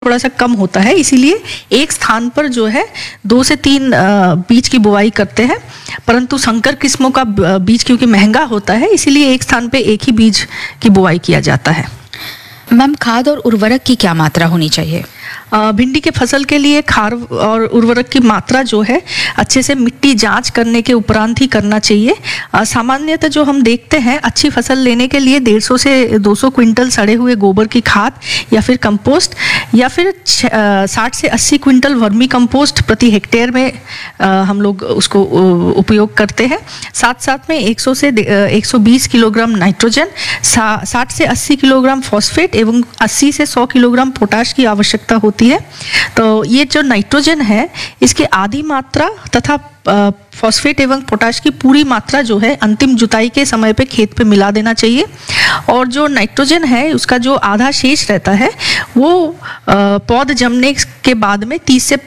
थोड़ा सा कम होता है, इसीलिए एक स्थान पर जो है 2 से 3 बीज की बुवाई करते हैं। परंतु संकर किस्मों का बीज क्योंकि महंगा होता है, इसीलिए एक स्थान पे एक ही बीज की बुवाई किया जाता है। मैम, खाद और उर्वरक की क्या मात्रा होनी चाहिए? भिंडी के फसल के लिए खाद और उर्वरक की मात्रा जो है अच्छे से मिट्टी जांच करने के उपरांत ही करना चाहिए। सामान्यतः जो हम देखते हैं, अच्छी फसल लेने के लिए 150 से 200 क्विंटल सड़े हुए गोबर की खाद या फिर कंपोस्ट या फिर 60 से 80 क्विंटल वर्मी कंपोस्ट प्रति हेक्टेयर में हम लोग उसको उपयोग करते हैं। साथ साथ में 100 से 120 किलोग्राम नाइट्रोजन, 60 से 80 किलोग्राम फॉस्फेट एवं 80 से 100 किलोग्राम पोटाश की आवश्यकता होती है। तो ये जो नाइट्रोजन है, इसकी आधी मात्रा तथा फॉस्फेट एवं पोटाश की पूरी मात्रा जो है अंतिम जुताई के समय पे खेत पे मिला देना चाहिए। और जो नाइट्रोजन है, उसका जो आधा शेष रहता है वो पौध जमने के बाद में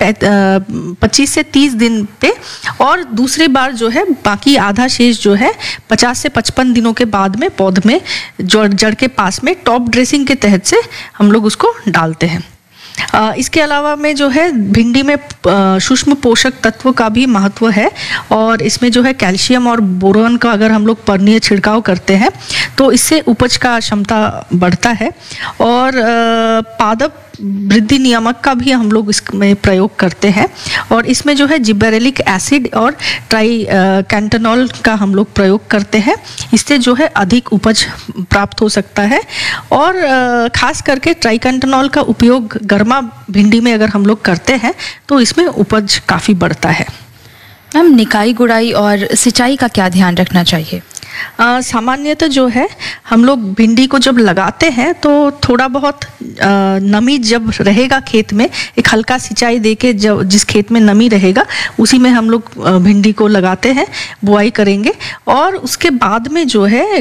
25 से 30 दिन पे, और दूसरी बार जो है बाकी आधा शेष जो है 50 से 55 दिनों के बाद में पौध में जड़ के पास में टॉप ड्रेसिंग के तहत से हम लोग उसको डालते हैं। इसके अलावा में जो है भिंडी में सूक्ष्म पोषक तत्व का भी महत्व है, और इसमें जो है कैल्शियम और बोरोन का अगर हम लोग पर्णीय छिड़काव करते हैं तो इससे उपज का क्षमता बढ़ता है। और पादप वृद्धि नियामक का भी हम लोग इसमें प्रयोग करते हैं, और इसमें जो है जिबरेलिक एसिड और ट्राई कैंटनॉल का हम लोग प्रयोग करते हैं। इससे जो है अधिक उपज प्राप्त हो सकता है। और खास करके ट्राई कैंटनॉल का उपयोग गर्मा भिंडी में अगर हम लोग करते हैं तो इसमें उपज काफ़ी बढ़ता है। मैम, निकाई गुड़ाई और सिंचाई का क्या ध्यान रखना चाहिए? सामान्यतः जो है हम लोग भिंडी को जब लगाते हैं तो थोड़ा बहुत नमी जब रहेगा खेत में, एक हल्का सिंचाई देके जब जिस खेत में नमी रहेगा उसी में हम लोग भिंडी को लगाते हैं, बुआई करेंगे। और उसके बाद में जो है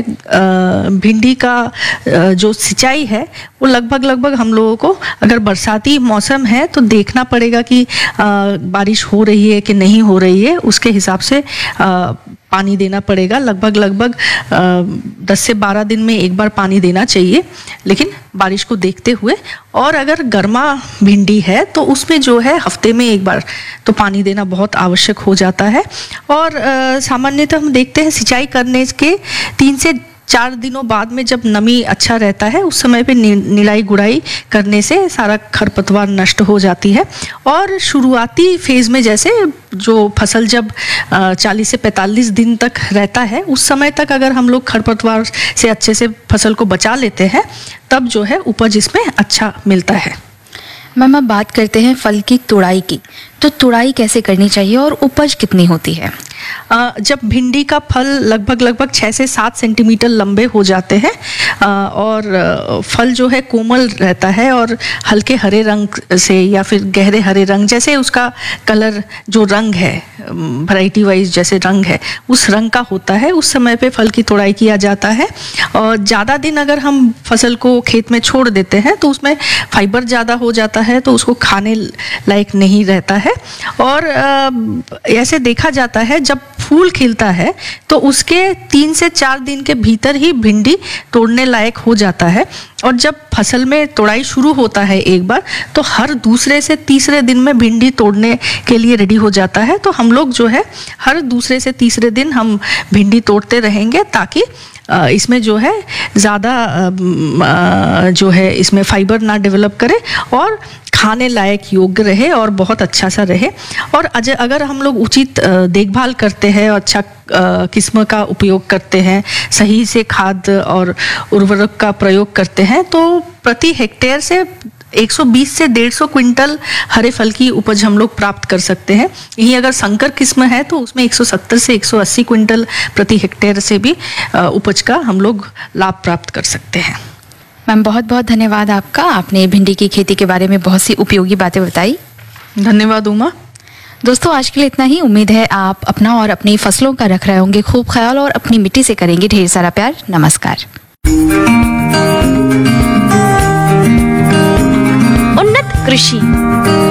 भिंडी का जो सिंचाई है वो लगभग हम लोगों को, अगर बरसाती मौसम है तो देखना पड़ेगा कि बारिश हो रही है कि नहीं हो रही है, उसके हिसाब से पानी देना पड़ेगा। लगभग 10 से 12 दिन में एक बार पानी देना चाहिए, लेकिन बारिश को देखते हुए। और अगर गर्मा भिंडी है तो उसमें जो है हफ्ते में एक बार तो पानी देना बहुत आवश्यक हो जाता है। और सामान्यतः हम देखते हैं सिंचाई करने के 3 से 4 दिनों बाद में जब नमी अच्छा रहता है, उस समय पे निराई गुड़ाई करने से सारा खरपतवार नष्ट हो जाती है। और शुरुआती फेज में जैसे जो फसल जब 40 से 45 दिन तक रहता है, उस समय तक अगर हम लोग खरपतवार से अच्छे से फसल को बचा लेते हैं, तब जो है उपज इसमें अच्छा मिलता है। मैम, अब बात करते हैं फल की तुड़ाई की। तो तुड़ाई कैसे करनी चाहिए और उपज कितनी होती है? जब भिंडी का फल लगभग 6 से 7 सेंटीमीटर लंबे हो जाते हैं और फल जो है कोमल रहता है और हल्के हरे रंग से या फिर गहरे हरे रंग, जैसे उसका कलर जो रंग है वैरायटी वाइज जैसे रंग है उस रंग का होता है, उस समय पे फल की तुड़ाई किया जाता है। और ज़्यादा दिन अगर हम फसल को खेत में छोड़ देते हैं तो उसमें फाइबर ज़्यादा हो जाता है, तो उसको खाने लायक नहीं रहता है। और ऐसे देखा जाता है जब फूल खिलता है तो उसके 3 से 4 दिन के भीतर ही भिंडी तोड़ने लायक हो जाता है। और जब फसल में तोड़ाई शुरू होता है एक बार, तो हर दूसरे से तीसरे दिन में भिंडी तोड़ने के लिए रेडी हो जाता है। तो हम लोग जो है हर दूसरे से तीसरे दिन हम भिंडी तोड़ते रहेंगे, ताकि इसमें जो है ज़्यादा जो है इसमें फाइबर ना डेवलप करे और खाने लायक योग्य रहे और बहुत अच्छा सा रहे। और अगर हम लोग उचित देखभाल करते हैं और अच्छा किस्म का उपयोग करते हैं, सही से खाद और उर्वरक का प्रयोग करते हैं, तो प्रति हेक्टेयर से 120 से 150 क्विंटल हरे फल की उपज हम लोग प्राप्त कर सकते हैं। यही अगर संकर किस्म है तो उसमें 170 से 180 क्विंटल प्रति हेक्टेयर से भी उपज का हम लोग लाभ प्राप्त कर सकते हैं। मैम, बहुत बहुत धन्यवाद आपका। आपने भिंडी की खेती के बारे में बहुत सी उपयोगी बातें बताई। धन्यवाद उमा। दोस्तों, आज के लिए इतना ही। उम्मीद है आप अपना और अपनी फसलों का रख रहे होंगे खूब ख्याल और अपनी मिट्टी से करेंगे ढेर सारा प्यार। नमस्कार। उन्नत कृषि।